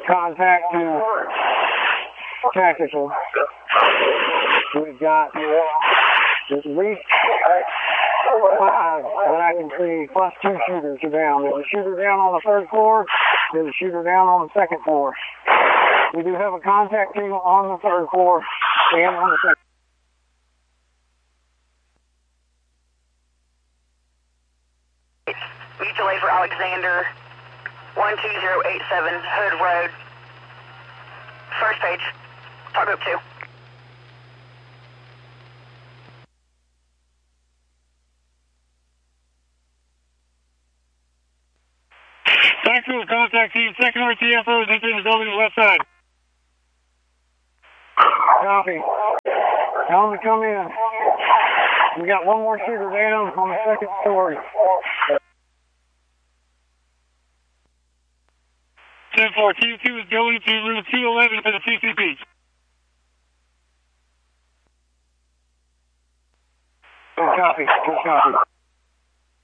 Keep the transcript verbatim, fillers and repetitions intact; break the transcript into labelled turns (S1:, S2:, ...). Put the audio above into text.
S1: contact to tactical. We've got at least five that I can see, plus two shooters are down. There's a shooter down on the third floor. There's a shooter down on the second floor. We do have a contact team on the third floor and on the second.
S2: Mutual aid for Alexander, one two zero eight seven Hood Road. First page, talk group two.
S1: Tactical contact team, second R T F O is entering the building on the left side. Copy. Tell them to come in. We got one more shooter down on the second story. ten four, Team two is going to room two eleven for the T C P. Good copy, good copy.